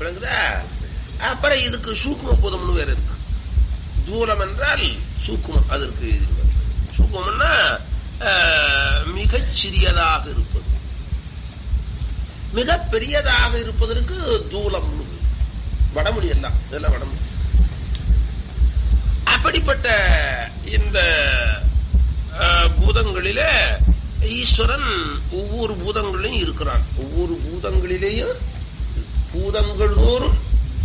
விளங்குதா? அப்புறம் இதுக்கு சூக்கும பூதம்னு வேற இருக்கு. தூலம் என்றால் சூக்குமம். அதற்கு சூக்குமம்னா மிகச் சிறியதாக இருப்பது. மிக பெரியதாக இருப்பதற்கு தூலம். வடமொழி எல்லாம் இதெல்லாம் வடமொழி. அப்படிப்பட்ட இந்த பூதங்களிலே ஈஸ்வரன் ஒவ்வொரு பூதங்களிலும் இருக்கிறான். ஒவ்வொரு பூதங்களிலேயும் பூதங்களோறும்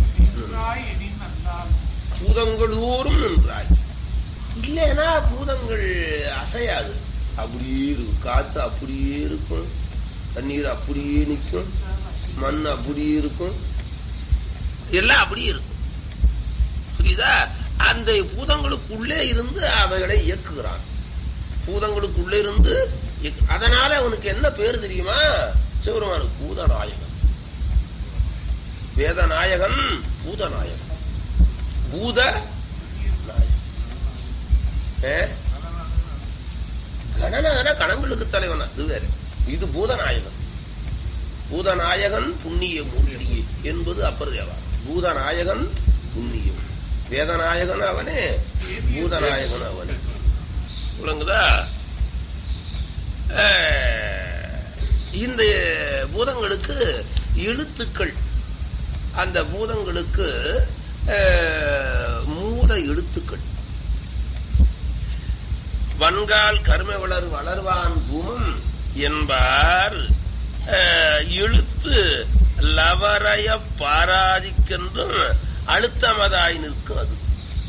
நின்றாய். இல்லைன்னா பூதங்கள் அசையாது. அப்படியே இருக்கும். காத்து அப்படியே இருக்கும், தண்ணீர் அப்படியே நிற்கும், மண் அப்படியே இருக்கும், எல்லாம் அப்படியே இருக்கும். புரியுதா? அந்த பூதங்களுக்குள்ளே இருந்து அவைகளை இயக்குகிறான். பூதங்களுக்குள்ளே இருந்து அதனால அவனுக்கு என்ன பேரு தெரியுமா? சிவருமானுக்கு பூதநாயகன். வேதநாயகன் பூதநாயகன். பூத கணநாதன கணங்களுக்கு தலைவன். அது வேற. இது பூதநாயகன். பூதநாயகன் புண்ணிய மூலிகை என்பது அப்பர் தேவா. பூதநாயகன் புண்ணியம். வேதநாயகன் அவனே, பூதநாயகன் அவனே. விளங்குதா? இந்த பூதங்களுக்கு எழுத்துக்கள், அந்த பூதங்களுக்கு மூல எழுத்துக்கள். வன்கால் கருமை வளர்வான் பூமம் என்பார். எழுத்து லவரைய பாராதிக்கென்றும் அழுத்தமதாய் நிற்கும். அது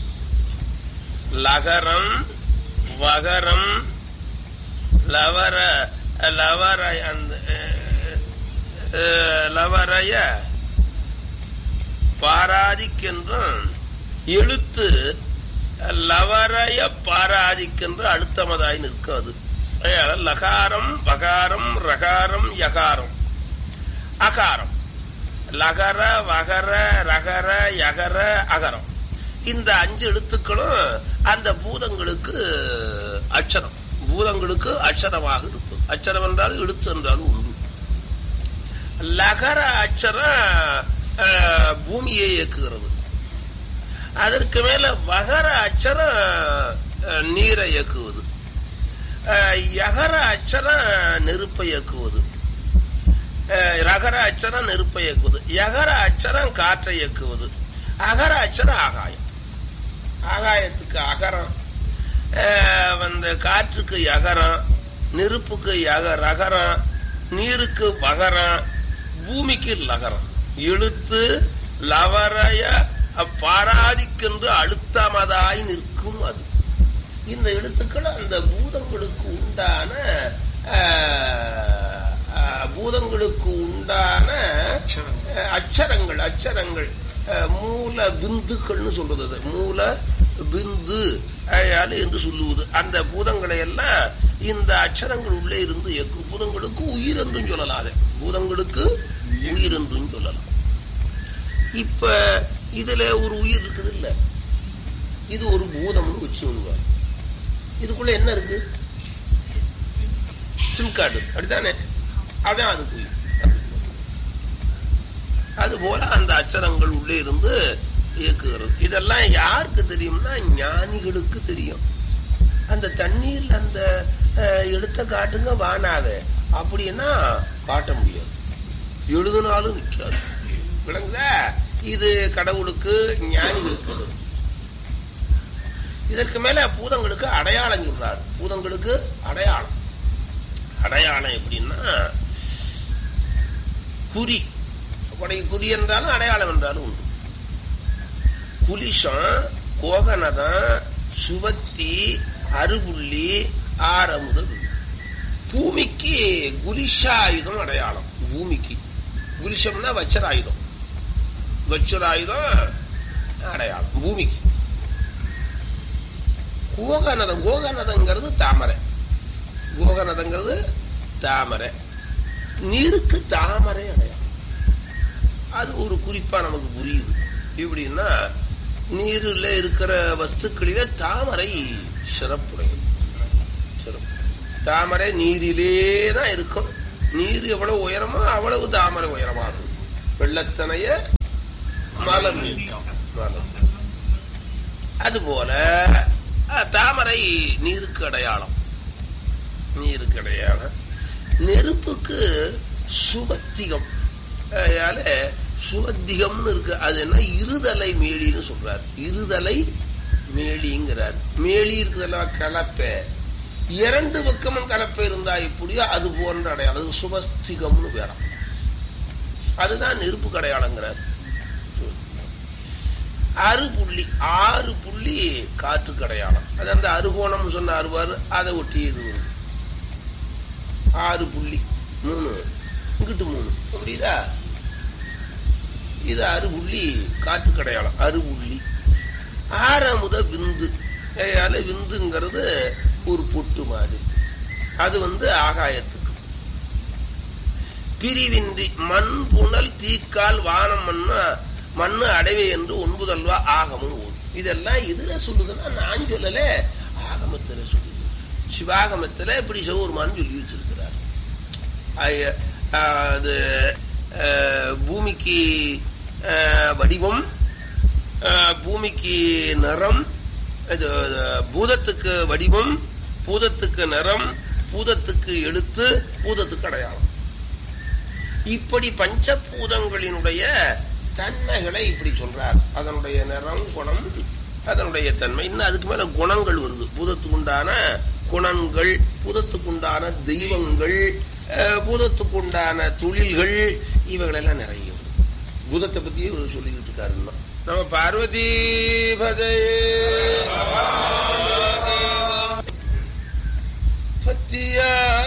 லகரம் வகரம் லவரைய பாராதிக்கென்றும் எழுத்து லவரைய பாராதிக்கென்று அழுத்தமதாய் நிற்கும். அது லகாரம் வகாரம் ரகாரம் யகாரம் அகாரம். லகர வகர ரகர யகர அகரம். இந்த 5 எழுத்துக்களும் அந்த பூதங்களுக்கு அட்சரம். பூதங்களுக்கு அட்சரமாக இருக்கும். அட்சரம் என்றாலும் எழுத்து என்றாலும் உண்டு. லகர அட்சரம் பூமியை இயக்குகிறது. அதற்கு மேல வகர அட்சரம் நீரை இயக்குவது. யகர அட்சரம் நெருப்பை இயக்குவது. ரகர அட்சரம் நெருப்பை இயக்குவது. யகர அட்சரம் காற்றை இயக்குவது. அகர அட்சரம் ஆகாயம். ஆகாயத்துக்கு அகரம், காற்றுக்கு யகரம், நெருப்புக்கு ரகரம், நீருக்கு வகரம், பூமிக்கு லகரம். எழுத்து லவரைய பாராதிக்கென்று அழுத்தமதாய் நிற்கும். அது இந்த எழுத்துக்கள் அந்த பூதங்களுக்கு உண்டான அச்சரங்கள். அச்சரங்கள் மூல பிந்துக்கள்னு சொல்றது. மூல பிந்து என்று சொல்லுவது. அந்த பூதங்களை எல்லாம் இந்த அச்சரங்கள் உள்ளே இருந்து இயக்கும். பூதங்களுக்கு உயிர் என்றும் சொல்லலாம். பூதங்களுக்கு உயிர் என்றும் சொல்லலாம். இப்ப இதுல ஒரு உயிர் இருக்குது இல்ல, இது ஒரு பூதம்னு வச்சு சொல்லுவார். இதுக்குள்ள என்ன இருக்கு? சிம் கார்டு அப்படித்தானே? அதான் அதுக்கு உயிர். அது போல அந்த அச்சரங்கள் உள்ளே இருந்து இயக்குகிறது. இதெல்லாம் யாருக்கு தெரியும்னா ஞானிகளுக்கு தெரியும். அந்த தண்ணீர்ல அந்த எழுத்த காட்டுங்க வானாவே அப்படின்னா காட்ட முடியாது, எழுதுனாலும் நிற்காது. விளங்குதா? இது கடவுளுக்கு ஞானிகளுக்கு. இதற்கு மேல பூதங்களுக்கு அடையாளம் சொல்றாரு. பூதங்களுக்கு அடையாளம். அடையாளம் எப்படின்னா குறி. குறி என்றாலும் அடையாளம் என்றாலும் உண்டு. குலிஷம், கோகனதம், சுவத்தி, அருபுள்ளி, ஆரமுதல். பூமிக்கு குலிஷாயுதம் அடையாளம். பூமிக்கு குலிஷம்னா வச்சராயுதம். வச்சராயுதம் அடையாளம் பூமிக்கு. கோகனதம், கோகனதங்கிறது தாமரை. கோகனதங்கிறது தாமரை. நீருக்கு தாமரை அடையாளம். அது ஒரு குறிப்பா நமக்கு புரியுது. எப்படின்னா நீரில் இருக்கிற வஸ்துக்களில தாமரை சிறப்புடையது. தாமரை நீரிலே தான் இருக்கும். நீர் எவ்வளவு உயரமோ அவ்வளவு தாமரை உயரமாகும். வெள்ளத்தனைய மலம் மலம். அதுபோல தாமரை நீருக்கு அடையாளம். நீருக்கு அடையாளம். நெருப்புக்கு சுபத்திகம். அதனால சுபத்திகம்னு இருக்கு. அது என்ன? இருதலை மேலின்னு சொல்றாரு. இருதலை மேலிங்கிறார். மேலி இருக்குதெல்லாம் கலப்பை. இரண்டு பக்கமும் கலப்பை இருந்தா எப்படியோ அது போன்ற அடையாளம். அது சுபஸ்திகம்னு வேற. அதுதான் நெருப்பு அடையாளங்கிறார். 6 புள்ளி காற்றுக்கு அடையாளம். அது அந்த அறுகோணம் சொன்ன அறுவாறு அதை ஒட்டி இது வருது. 6 புள்ளி 3 இங்கிட்டு 3 புரியுதா? இது 6 புள்ளி காற்றுக்கு அடையாளம். 6 புள்ளி 6 விந்து. விந்துங்கிறது ஒரு பொட்டு மாதிரி. அது ஆகாயத்துக்கு. பிரிவின்றி மண் புனல் தீக்கால் வானம் மண்ணு அடைவே என்று 9 ஆகமும் ஓடும். இதெல்லாம் இதுல சொல்லுதுன்னா நான் சொல்லல, ஆகமத்துல சொல்லுது. சிவாகமத்துல இப்படி சிவபெருமான் சொல்லி வச்சிருக்கிறார். அது பூமிக்கு வடிவம், பூமிக்கு நிறம், பூதத்துக்கு வடிவம், பூதத்துக்கு நிறம், பூதத்துக்கு எழுத்து, பூதத்துக்கு அடையாளம். இப்படி பஞ்சபூதங்களினுடைய தன்மைகளை இப்படி சொல்றார். அதனுடைய நிறம், குணம், அதனுடைய தன்மை. இன்னும் அதுக்கு மேல குணங்கள் வருது. பூதத்துக்குண்டான குணங்கள், பூதத்துக்குண்டான தெய்வங்கள், பூதத்துக்குண்டான தொழில்கள், இவைகளெல்லாம் நிறைய பூதத்தை பத்தியே சொல்லிக்கிட்டு இருக்காரு. நம்ம பார்வதி பத்தியா